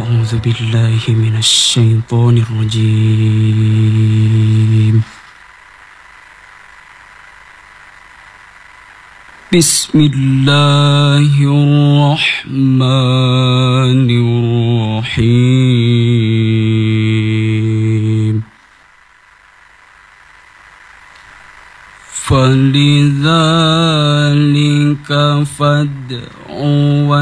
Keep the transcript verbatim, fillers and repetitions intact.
أعوذ بالله من الشيطان الرجيم. بسم الله الرحمن الرحيم. فلذلك فادع